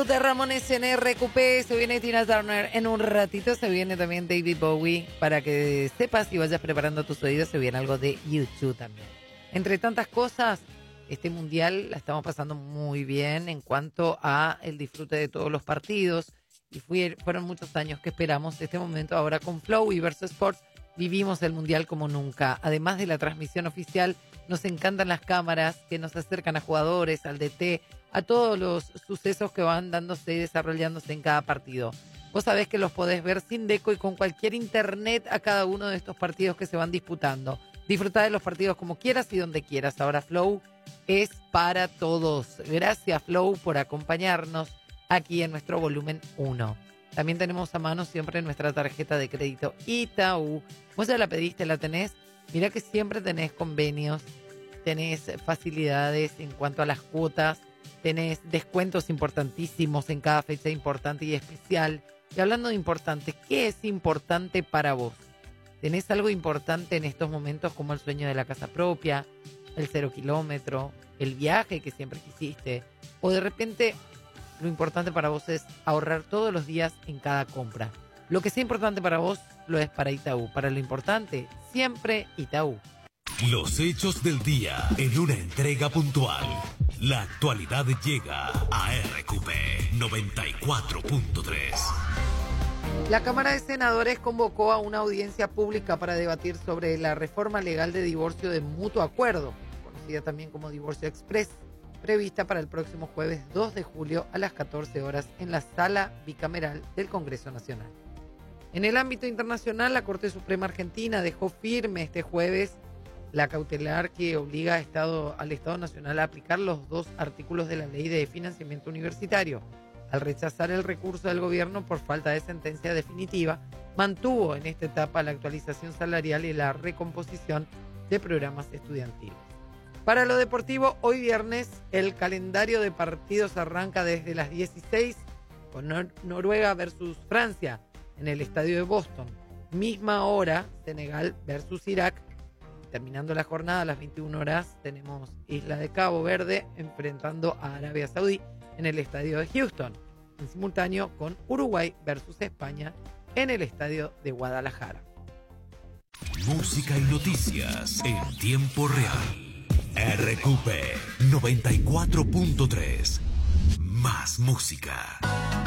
De Ramones en RQP, se viene Tina Turner en un ratito, se viene también David Bowie, para que sepas y vayas preparando tus oídos, se viene algo de YouTube también. Entre tantas cosas, este mundial la estamos pasando muy bien en cuanto a el disfrute de todos los partidos y fueron muchos años que esperamos este momento. Ahora con Flow y Verso Sports vivimos el mundial como nunca. Además de la transmisión oficial, nos encantan las cámaras que nos acercan a jugadores, al DT, a todos los sucesos que van dándose y desarrollándose en cada partido. Vos sabés que los podés ver sin deco y con cualquier internet a cada uno de estos partidos que se van disputando. Disfrutá de los partidos como quieras y donde quieras. Ahora Flow es para todos. Gracias Flow por acompañarnos aquí en nuestro volumen 1. También tenemos a mano siempre nuestra tarjeta de crédito Itaú. Vos ya la pediste, la tenés. Mirá que siempre tenés convenios, tenés facilidades en cuanto a las cuotas, tenés descuentos importantísimos en cada fecha importante y especial. Y hablando de importante, ¿qué es importante para vos? ¿Tenés algo importante en estos momentos como el sueño de la casa propia, el 0 kilómetro, el viaje que siempre quisiste? O de repente lo importante para vos es ahorrar todos los días en cada compra. Lo que sea importante para vos lo es para Itaú. Para lo importante, siempre Itaú. Los hechos del día en una entrega puntual. La actualidad llega a RQP 94.3. La Cámara de Senadores convocó a una audiencia pública para debatir sobre la reforma legal de divorcio de mutuo acuerdo, conocida también como divorcio express, prevista para el próximo jueves 2 de julio a las 14 horas en la Sala Bicameral del Congreso Nacional. En el ámbito internacional, la Corte Suprema Argentina dejó firme este jueves la cautelar que obliga al Estado Nacional a aplicar los 2 artículos de la Ley de Financiamiento Universitario. Al rechazar el recurso del gobierno por falta de sentencia definitiva, mantuvo en esta etapa la actualización salarial y la recomposición de programas estudiantiles. Para lo deportivo, hoy viernes el calendario de partidos arranca desde las 16 con Noruega versus Francia en el estadio de Boston. Misma hora, Senegal versus Irak. Terminando la jornada a las 21 horas tenemos Isla de Cabo Verde enfrentando a Arabia Saudí en el estadio de Houston. En simultáneo con Uruguay versus España en el estadio de Guadalajara. Música y noticias en tiempo real. RQP 94.3. Más música.